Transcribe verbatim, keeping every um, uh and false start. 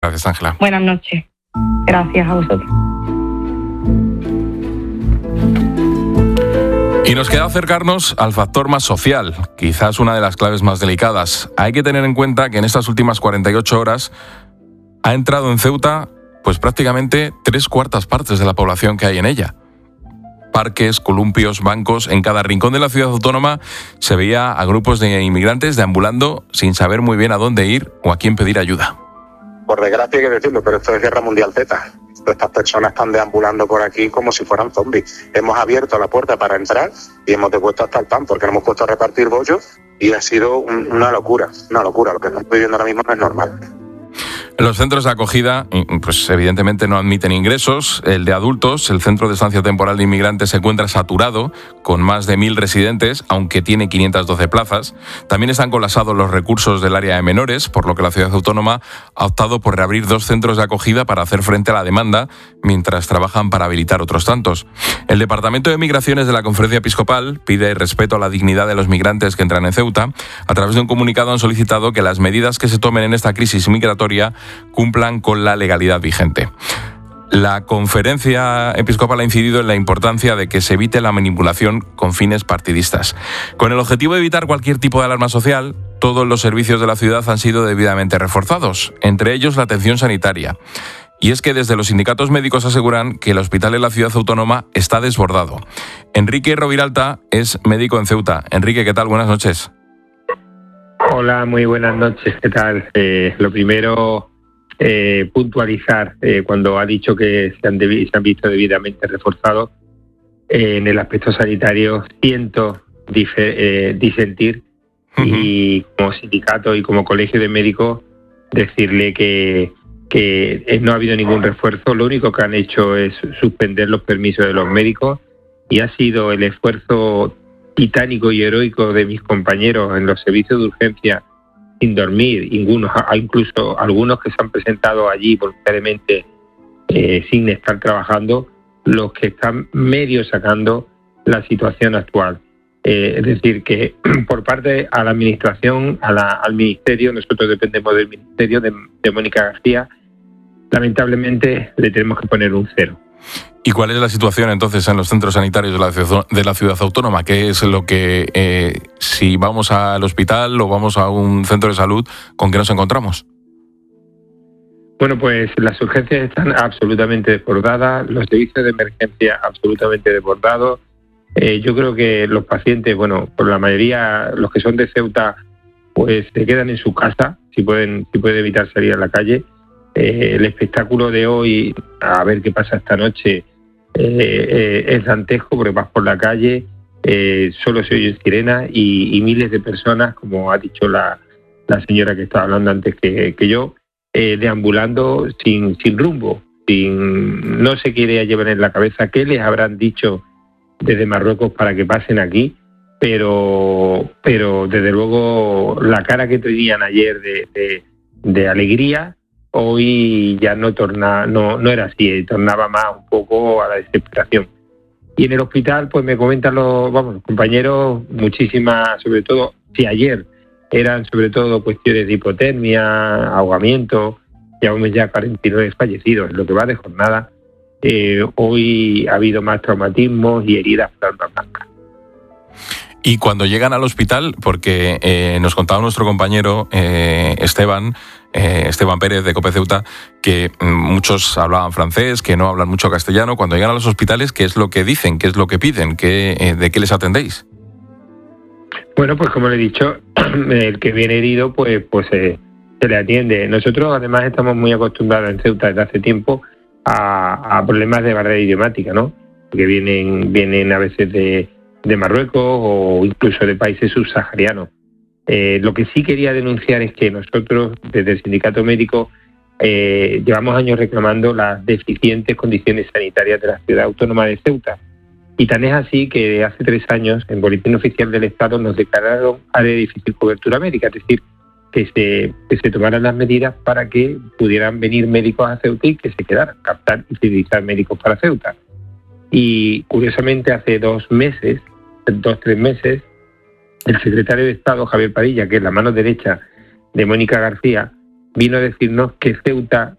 Gracias, Ángela. Buenas noches. Gracias a vosotros. Y nos queda acercarnos al factor más social, quizás una de las claves más delicadas. Hay que tener en cuenta que en estas últimas cuarenta y ocho horas ha entrado en Ceuta pues prácticamente tres cuartas partes de la población que hay en ella. Parques, columpios, bancos, en cada rincón de la ciudad autónoma se veía a grupos de inmigrantes deambulando sin saber muy bien a dónde ir o a quién pedir ayuda. Por desgracia hay que decirlo, pero esto es Guerra Mundial Z. Estas personas están deambulando por aquí como si fueran zombies. Hemos abierto la puerta para entrar y hemos depuesto hasta el pan porque nos hemos puesto a repartir bollos y ha sido un, una locura, una locura. Lo que estamos viviendo ahora mismo no es normal. Los centros de acogida, pues evidentemente no admiten ingresos. El de adultos, el Centro de Estancia Temporal de Inmigrantes, se encuentra saturado, con más de mil residentes, aunque tiene quinientas doce plazas. También están colapsados los recursos del área de menores, por lo que la ciudad autónoma ha optado por reabrir dos centros de acogida para hacer frente a la demanda, mientras trabajan para habilitar otros tantos. El Departamento de Migraciones de la Conferencia Episcopal pide respeto a la dignidad de los migrantes que entran en Ceuta. A través de un comunicado han solicitado que las medidas que se tomen en esta crisis migratoria cumplan con la legalidad vigente. La Conferencia Episcopal ha incidido en la importancia de que se evite la manipulación con fines partidistas. Con el objetivo de evitar cualquier tipo de alarma social, todos los servicios de la ciudad han sido debidamente reforzados, entre ellos la atención sanitaria. Y es que desde los sindicatos médicos aseguran que el hospital en la ciudad autónoma está desbordado. Enrique Roviralta es médico en Ceuta. Enrique, ¿qué tal? Buenas noches. Hola, muy buenas noches. ¿Qué tal? Eh, lo primero... Eh, puntualizar eh, cuando ha dicho que se han, debi- se han visto debidamente reforzados eh, en el aspecto sanitario. Siento dife- eh, disentir uh-huh. Y como sindicato y como colegio de médicos decirle que, que no ha habido ningún refuerzo. Lo único que han hecho es suspender los permisos de los médicos y ha sido el esfuerzo titánico y heroico de mis compañeros en los servicios de urgencia sin dormir, algunos, incluso algunos que se han presentado allí voluntariamente eh, sin estar trabajando, los que están medio sacando la situación actual. Eh, es decir, que por parte a la administración, a la, al ministerio, nosotros dependemos del ministerio de, de Mónica García, lamentablemente le tenemos que poner un cero. ¿Y cuál es la situación entonces en los centros sanitarios de la ciudad, de la ciudad autónoma? ¿Qué es lo que, eh, si vamos al hospital o vamos a un centro de salud, con qué nos encontramos? Bueno, pues las urgencias están absolutamente desbordadas, los servicios de emergencia absolutamente desbordados. Eh, yo creo que los pacientes, bueno, por la mayoría, los que son de Ceuta, pues se quedan en su casa, si pueden, si pueden evitar salir a la calle. Eh, el espectáculo de hoy, a ver qué pasa esta noche, eh, eh, es dantesco porque vas por la calle, eh, solo se oyen sirenas y, y miles de personas, como ha dicho la, la señora que estaba hablando antes que, que yo, eh, deambulando sin, sin rumbo, sin, no se quiere llevar en la cabeza qué les habrán dicho desde Marruecos para que pasen aquí, pero, pero desde luego la cara que tenían ayer de, de, de alegría, hoy ya no torna, no, no era así, tornaba más un poco a la desesperación. Y en el hospital, pues me comentan los, vamos, los compañeros, muchísimas, sobre todo, si ayer eran sobre todo cuestiones de hipotermia, ahogamiento, llevamos ya cuarenta y nueve fallecidos en lo que va de jornada. Eh, hoy ha habido más traumatismos y heridas por arma blanca. Y cuando llegan al hospital, porque eh, nos contaba nuestro compañero eh, Esteban, eh, Esteban Pérez de COPE Ceuta, que muchos hablaban francés, que no hablan mucho castellano. Cuando llegan a los hospitales, ¿qué es lo que dicen? ¿Qué es lo que piden? ¿Qué, eh, ¿De qué les atendéis? Bueno, pues como le he dicho, el que viene herido, pues, pues eh, se le atiende. Nosotros además estamos muy acostumbrados en Ceuta desde hace tiempo a, a problemas de barrera idiomática, ¿no? Que vienen, vienen a veces de... de Marruecos o incluso de países subsaharianos. Eh, lo que sí quería denunciar es que nosotros, desde el sindicato médico, eh, llevamos años reclamando las deficientes condiciones sanitarias de la ciudad autónoma de Ceuta. Y tan es así que hace tres años, en Boletín Oficial del Estado, nos declararon área de difícil cobertura médica, es decir, que se, que se tomaran las medidas para que pudieran venir médicos a Ceuta y que se quedaran, captar y fidelizar médicos para Ceuta. Y curiosamente hace dos meses, dos, tres meses, el secretario de Estado, Javier Padilla, que es la mano derecha de Mónica García, vino a decirnos que Ceuta